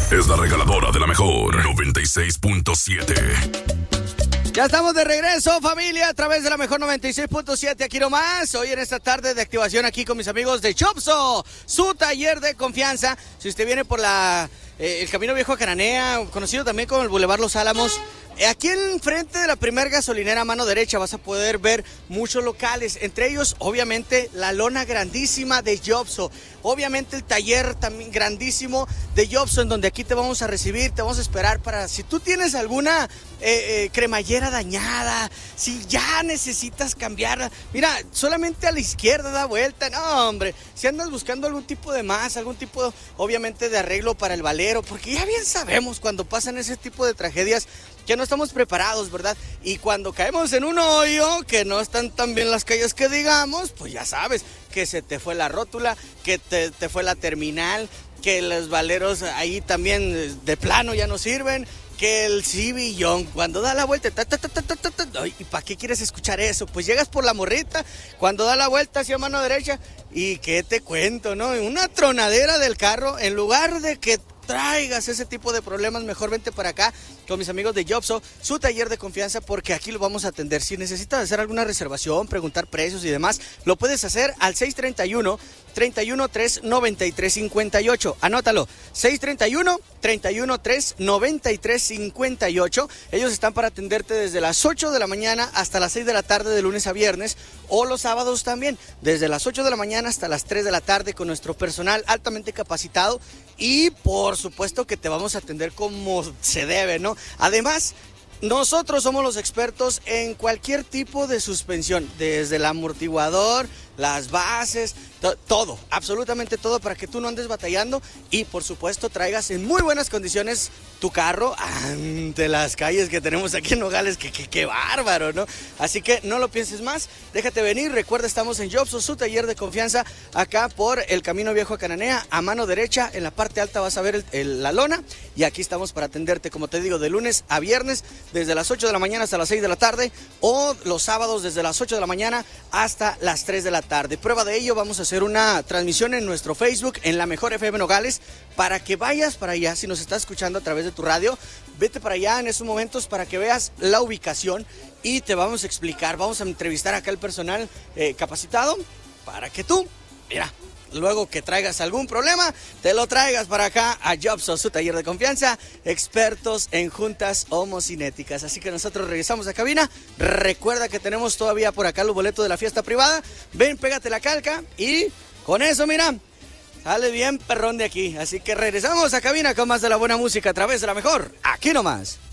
es la regaladora de la mejor 96.7. Ya estamos de regreso, familia, a través de la mejor 96.7, aquí nomás. Hoy en esta tarde de activación aquí con mis amigos de Chopso, su taller de confianza. Si usted viene por el Camino Viejo a Cananea, conocido también como el Boulevard Los Álamos, aquí enfrente de la primer gasolinera a mano derecha vas a poder ver muchos locales, entre ellos obviamente la lona grandísima de Chopso, obviamente el taller también grandísimo de Chopso, en donde aquí te vamos a recibir, te vamos a esperar para si tú tienes alguna cremallera dañada, si ya necesitas cambiarla, mira, solamente a la izquierda da vuelta, no hombre, si andas buscando algún tipo de algún tipo obviamente de arreglo para el valero, porque ya bien sabemos cuando pasan ese tipo de tragedias que no estamos preparados, ¿verdad? Y cuando caemos en un hoyo, que no están tan bien las calles que digamos, pues ya sabes, que se te fue la rótula, que te fue la terminal, que los valeros ahí también de plano ya no sirven, que el cibillón cuando da la vuelta, ¿y para qué quieres escuchar eso? Pues llegas por la morrita, cuando da la vuelta hacia mano derecha, y qué te cuento, ¿no? Una tronadera del carro, en lugar de que traigas ese tipo de problemas, mejor vente para acá con mis amigos de Chopso, su taller de confianza, porque aquí lo vamos a atender. Si necesitas hacer alguna reservación, preguntar precios y demás, lo puedes hacer al 631-313-9358. Anótalo, 631-313-9358. Ellos están para atenderte desde las 8 de la mañana hasta las 6 de la tarde de lunes a viernes, o los sábados también, desde las 8 de la mañana hasta las 3 de la tarde con nuestro personal altamente capacitado, y por supuesto que te vamos a atender como se debe, ¿no? Además, nosotros somos los expertos en cualquier tipo de suspensión, desde el amortiguador, las bases, todo, absolutamente todo, para que tú no andes batallando y por supuesto traigas en muy buenas condiciones tu carro ante las calles que tenemos aquí en Nogales, que bárbaro, ¿no? Así que no lo pienses más, déjate venir. Recuerda, estamos en Chopso, su taller de confianza, acá por el Camino Viejo a Cananea, a mano derecha, en la parte alta vas a ver la lona, y aquí estamos para atenderte, como te digo, de lunes a viernes, desde las 8 de la mañana hasta las 6 de la tarde, o los sábados desde las 8 de la mañana hasta las 3 de la tarde. Prueba de ello, vamos a hacer una transmisión en nuestro Facebook, en la Mejor FM Nogales, para que vayas para allá. Si nos estás escuchando a través de tu radio, vete para allá en esos momentos para que veas la ubicación y te vamos a explicar, vamos a entrevistar acá al personal capacitado para que tú, mira, luego que traigas algún problema, te lo traigas para acá a Chopso, su taller de confianza, expertos en juntas homocinéticas. Así que nosotros regresamos a cabina. Recuerda que tenemos todavía por acá los boletos de la fiesta privada. Ven, pégate la calca y con eso, mira, sale bien perrón de aquí. Así que regresamos a cabina con más de la buena música a través de la mejor, aquí nomás.